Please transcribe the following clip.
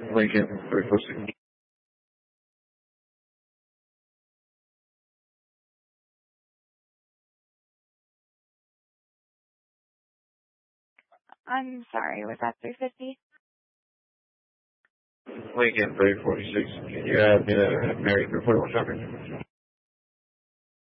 Lincoln 346. I'm sorry, was that 350? Lincoln 346. Can you add me that Mary 341 number?